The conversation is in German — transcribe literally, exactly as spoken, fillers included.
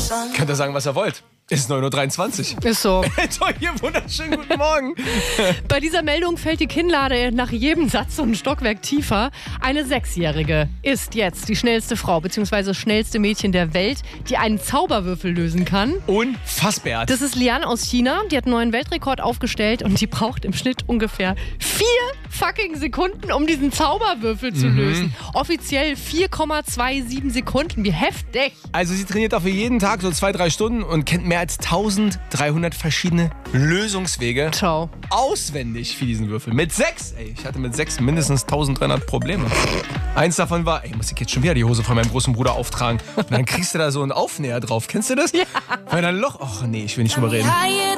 Könnt ihr sagen, was ihr wollt. Es ist neun Uhr dreiundzwanzig. Ist so. Hier, wunderschönen guten Morgen. Bei dieser Meldung fällt die Kinnlade nach jedem Satz so ein Stockwerk tiefer. Eine Sechsjährige ist jetzt die schnellste Frau bzw. schnellste Mädchen der Welt, die einen Zauberwürfel lösen kann. Unfassbar. Das ist Lian aus China. Die hat einen neuen Weltrekord aufgestellt und die braucht im Schnitt ungefähr vier fucking Sekunden, um diesen Zauberwürfel zu Mhm. lösen. Offiziell vier Komma siebenundzwanzig Sekunden. Wie heftig. Also sie trainiert dafür jeden Tag so zwei, drei Stunden und kennt mehr als dreizehnhundert verschiedene Lösungswege Ciao. auswendig für diesen Würfel. Mit sechs, ey, ich hatte mit sechs mindestens dreizehnhundert Probleme. Eins davon war, ey, muss ich jetzt schon wieder die Hose von meinem großen Bruder auftragen. Und dann kriegst du da so einen Aufnäher drauf. Kennst du das? Ja. Weil dann Loch, ach nee, ich will nicht drüber reden.